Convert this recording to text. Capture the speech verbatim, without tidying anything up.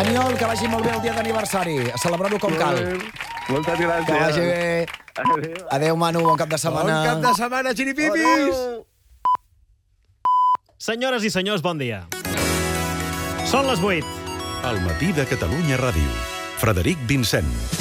Aniol, que vagi molt bé el dia d'aniversari. A celebrar-ho com cal. Moltes gràcies. Que vagi bé. Adéu. Adéu, Manu, bon cap de setmana. Bon cap de setmana, xiripipis! Senyores i senyors, bon dia. Són les vuit. Al matí de Catalunya Ràdio. Frederic Vincent.